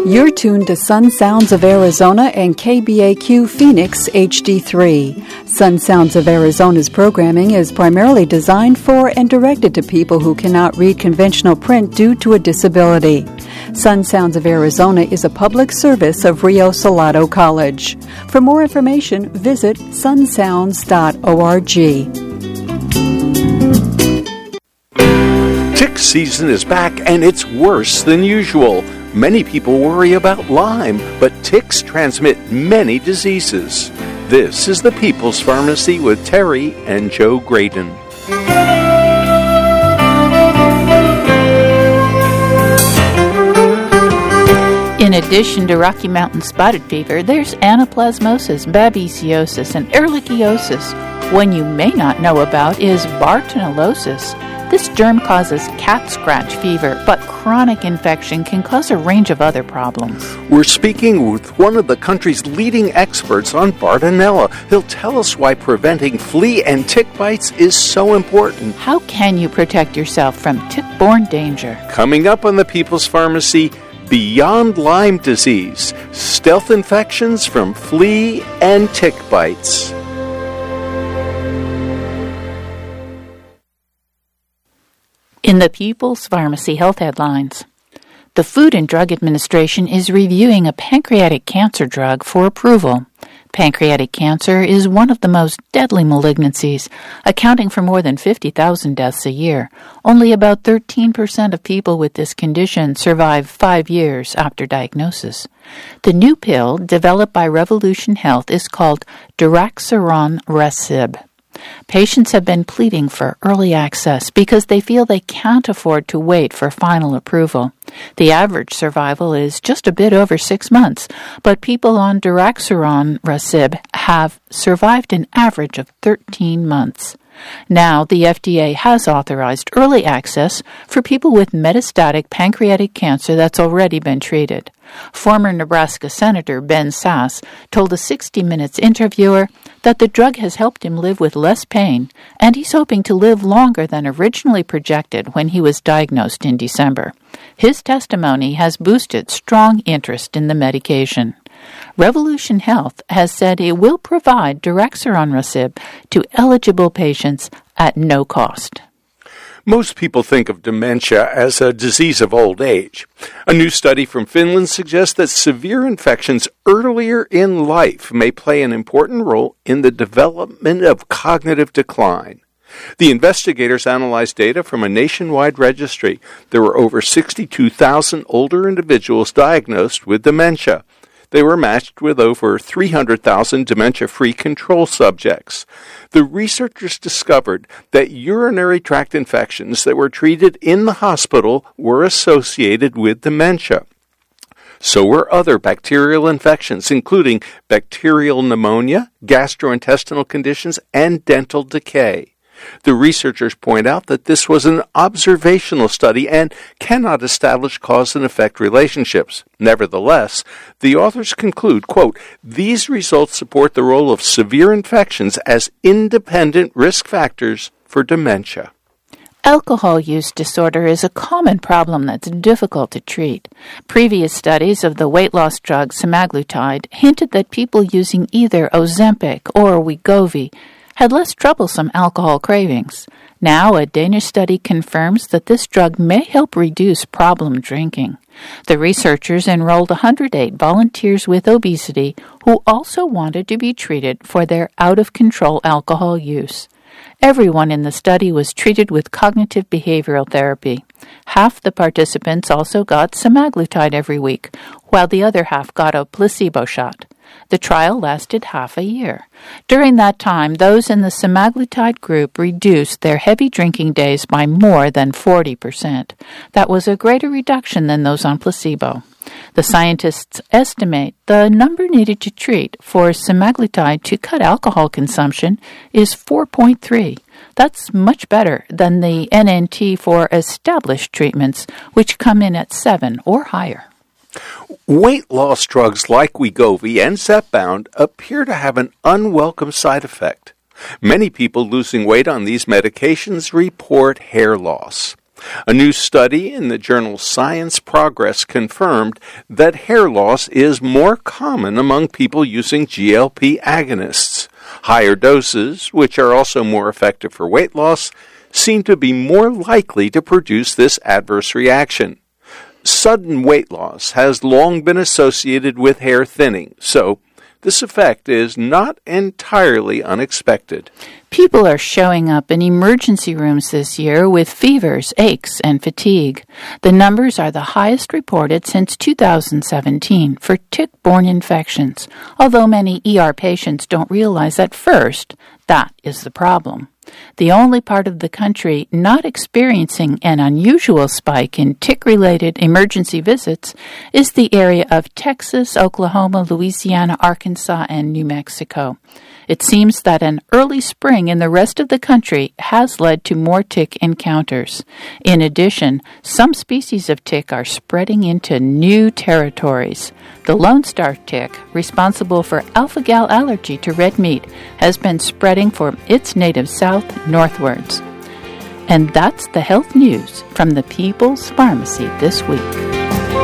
You're tuned to Sun Sounds of Arizona and KBAQ Phoenix HD3. Sun Sounds of Arizona's programming is primarily designed for and directed to people who cannot read conventional print due to a disability. Sun Sounds of Arizona is a public service of Rio Salado College. For more information, visit sunsounds.org. Tick season is back and it's worse than usual. Many people worry about Lyme, but ticks transmit many diseases. This is the People's Pharmacy with Terry and Joe Graydon. In addition to Rocky Mountain spotted fever, there's anaplasmosis, babesiosis, and ehrlichiosis. One you may not know about is Bartonellosis. This germ causes cat scratch fever, but chronic infection can cause a range of other problems. We're speaking with one of the country's leading experts on Bartonella. He'll tell us why preventing flea and tick bites is so important. How can you protect yourself from tick-borne danger? Coming up on the People's Pharmacy, Beyond Lyme Disease, stealth infections from flea and tick bites. In the People's Pharmacy Health Headlines, the Food and Drug Administration is reviewing a pancreatic cancer drug for approval. Pancreatic cancer is one of the most deadly malignancies, accounting for more than 50,000 deaths a year. Only about 13% of people with this condition survive 5 years after diagnosis. The new pill, developed by Revolution Health, is called Daraxonrasib. Patients have been pleading for early access because they feel they can't afford to wait for final approval. The average survival is just a bit over 6 months, but people on Daraxonrasib have survived an average of 13 months. Now, the FDA has authorized early access for people with metastatic pancreatic cancer that's already been treated. Former Nebraska Senator Ben Sasse told a 60 Minutes interviewer that the drug has helped him live with less pain, and he's hoping to live longer than originally projected when he was diagnosed in December. His testimony has boosted strong interest in the medication. Revolution Health has said it will provide Daraxonrasib to eligible patients at no cost. Most people think of dementia as a disease of old age. A new study from Finland suggests that severe infections earlier in life may play an important role in the development of cognitive decline. The investigators analyzed data from a nationwide registry. There were over 62,000 older individuals diagnosed with dementia. They were matched with over 300,000 dementia-free control subjects. The researchers discovered that urinary tract infections that were treated in the hospital were associated with dementia. So were other bacterial infections, including bacterial pneumonia, gastrointestinal conditions, and dental decay. The researchers point out that this was an observational study and cannot establish cause and effect relationships. Nevertheless, the authors conclude, quote, "These results support the role of severe infections as independent risk factors for dementia." Alcohol use disorder is a common problem that's difficult to treat. Previous studies of the weight loss drug semaglutide hinted that people using either Ozempic or Wegovy had less troublesome alcohol cravings. Now, a Danish study confirms that this drug may help reduce problem drinking. The researchers enrolled 108 volunteers with obesity who also wanted to be treated for their out-of-control alcohol use. Everyone in the study was treated with cognitive behavioral therapy. Half the participants also got semaglutide every week, while the other half got a placebo shot. The trial lasted half a year. During that time, those in the semaglutide group reduced their heavy drinking days by more than 40%. That was a greater reduction than those on placebo. The scientists estimate the number needed to treat for semaglutide to cut alcohol consumption is 4.3. That's much better than the NNT for established treatments, which come in at 7 or higher. Weight loss drugs like Wegovy and Zepbound appear to have an unwelcome side effect. Many people losing weight on these medications report hair loss. A new study in the journal Science Progress confirmed that hair loss is more common among people using GLP agonists. Higher doses, which are also more effective for weight loss, seem to be more likely to produce this adverse reaction. Sudden weight loss has long been associated with hair thinning, so this effect is not entirely unexpected. People are showing up in emergency rooms this year with fevers, aches, and fatigue. The numbers are the highest reported since 2017 for tick-borne infections, although many ER patients don't realize at first that is the problem. The only part of the country not experiencing an unusual spike in tick-related emergency visits is the area of Texas, Oklahoma, Louisiana, Arkansas, and New Mexico. It seems that an early spring in the rest of the country has led to more tick encounters. In addition, some species of tick are spreading into new territories. The Lone Star tick, responsible for alpha-gal allergy to red meat, has been spreading from its native south northwards. And that's the health news from the People's Pharmacy this week.